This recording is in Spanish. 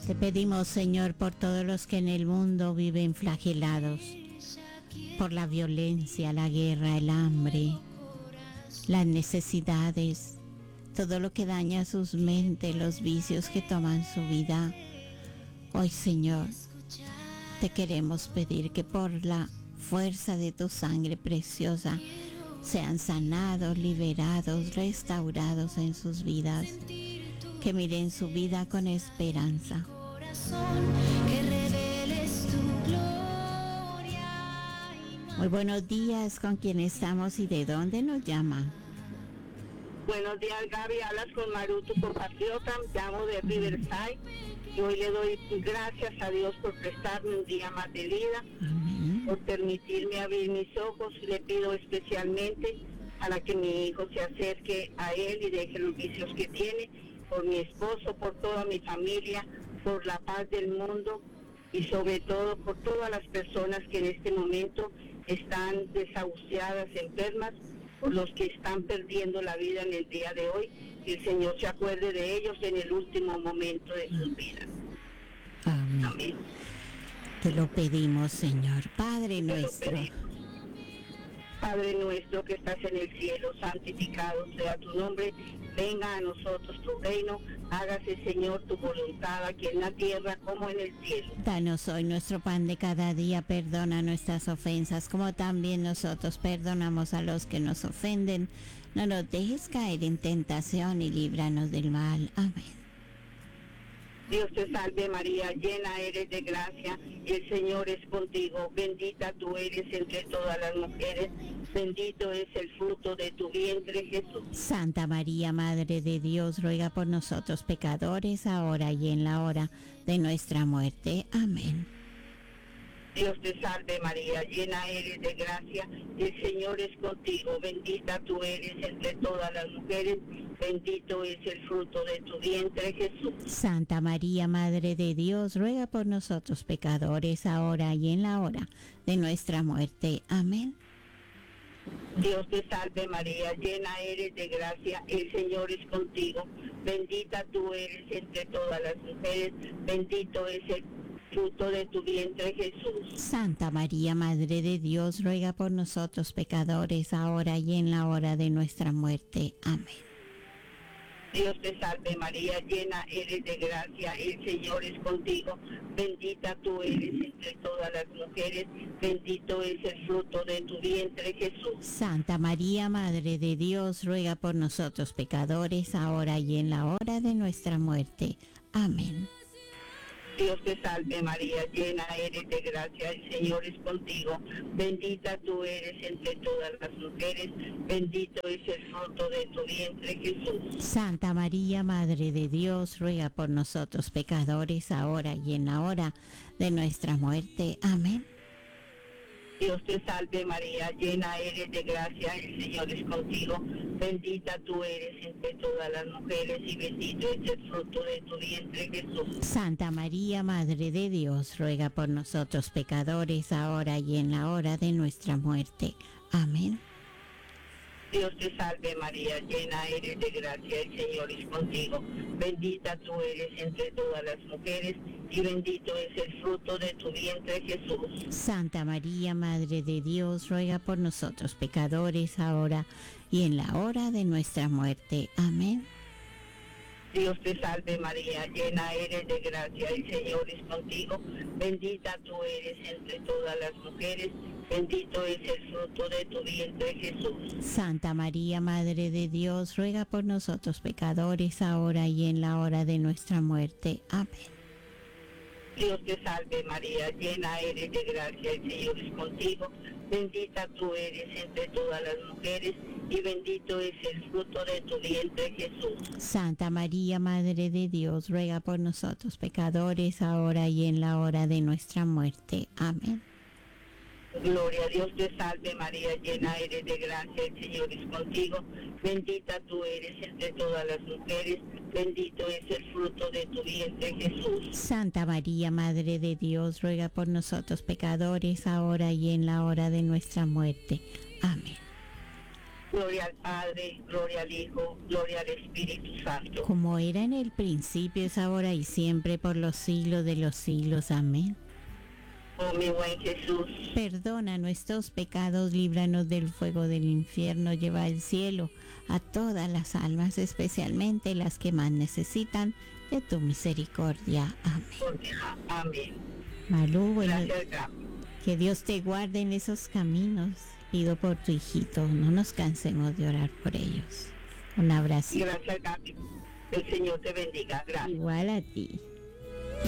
Te pedimos, Señor, por todos los que en el mundo viven flagelados por la violencia, la guerra, el hambre, las necesidades, todo lo que daña sus mentes, los vicios que toman su vida. Hoy, Señor, te queremos pedir que por la fuerza de tu sangre preciosa sean sanados, liberados, restaurados en sus vidas, que miren su vida con esperanza. Muy buenos días, ¿con quién estamos y de dónde nos llama? Buenos días, Gaby, hablas con Maru, tu compatriota, llamo de Riverside y hoy le doy gracias a Dios por prestarme un día más de vida, por permitirme abrir mis ojos. Le pido especialmente para que mi hijo se acerque a él y deje los vicios que tiene, por mi esposo, por toda mi familia, por la paz del mundo y sobre todo por todas las personas que en este momento están desahuciadas, enfermas, por los que están perdiendo la vida en el día de hoy, que el Señor se acuerde de ellos en el último momento de sus vidas. Amén. Amén. Te lo pedimos, Señor. Padre nuestro. Padre nuestro que estás en el cielo, santificado sea tu nombre. Venga a nosotros tu reino. Hágase, Señor, tu voluntad aquí en la tierra como en el cielo. Danos hoy nuestro pan de cada día. Perdona nuestras ofensas, como también nosotros perdonamos a los que nos ofenden. No nos dejes caer en tentación y líbranos del mal. Amén. Dios te salve María, llena eres de gracia, el Señor es contigo, bendita tú eres entre todas las mujeres, bendito es el fruto de tu vientre, Jesús. Santa María, Madre de Dios, ruega por nosotros pecadores, ahora y en la hora de nuestra muerte. Amén. Dios te salve María, llena eres de gracia, el Señor es contigo, bendita tú eres entre todas las mujeres, bendito es el fruto de tu vientre, Jesús. Santa María, Madre de Dios, ruega por nosotros pecadores, ahora y en la hora de nuestra muerte. Amén. Dios te salve María, llena eres de gracia, el Señor es contigo, bendita tú eres entre todas las mujeres, bendito es el fruto de tu vientre, Jesús. Santa María, Madre de Dios, ruega por nosotros pecadores, ahora y en la hora de nuestra muerte. Amén. Dios te salve María, llena eres de gracia, el Señor es contigo, bendita tú eres entre todas las mujeres, bendito es el fruto de tu vientre, Jesús. Santa María, Madre de Dios, ruega por nosotros pecadores, ahora y en la hora de nuestra muerte. Amén. Dios te salve María, llena eres de gracia, el Señor es contigo, bendita tú eres entre todas las mujeres, bendito es el fruto de tu vientre, Jesús. Santa María, Madre de Dios, ruega por nosotros pecadores, ahora y en la hora de nuestra muerte. Amén. Dios te salve María, llena eres de gracia, el Señor es contigo, bendita tú eres entre todas las mujeres y bendito es el fruto de tu vientre, Jesús. Santa María, Madre de Dios, ruega por nosotros pecadores, ahora y en la hora de nuestra muerte. Amén. Dios te salve María, llena eres de gracia, el Señor es contigo, bendita tú eres entre todas las mujeres y bendito es el fruto de tu vientre, Jesús. Santa María, Madre de Dios, ruega por nosotros pecadores, ahora y en la hora de nuestra muerte. Amén. Dios te salve María, llena eres de gracia, el Señor es contigo, bendita tú eres entre todas las mujeres, bendito es el fruto de tu vientre, Jesús. Santa María, Madre de Dios, ruega por nosotros pecadores, ahora y en la hora de nuestra muerte. Amén. Dios te salve María, llena eres de gracia, el Señor es contigo, bendita tú eres entre todas las mujeres y bendito es el fruto de tu vientre, Jesús. Santa María, Madre de Dios, ruega por nosotros pecadores, ahora y en la hora de nuestra muerte. Amén. Gloria a Dios, te salve María, llena eres de gracia, el Señor es contigo, bendita tú eres entre todas las mujeres, bendito es el fruto de tu vientre, Jesús. Santa María, Madre de Dios, ruega por nosotros pecadores, ahora y en la hora de nuestra muerte. Amén. Gloria al Padre, gloria al Hijo, gloria al Espíritu Santo. Como era en el principio, es ahora y siempre, por los siglos de los siglos. Amén. Oh mi buen Jesús, Perdona nuestros pecados, líbranos del fuego del infierno, lleva al cielo a todas las almas, especialmente las que más necesitan de tu misericordia. Amén. amén. Malú, bueno, Gracias, Gaby. que Dios te guarde en esos caminos. Pido por tu hijito, no nos cansemos de orar por ellos. Un abrazo. Gracias, Gaby. El Señor te bendiga. Gracias. Igual a ti.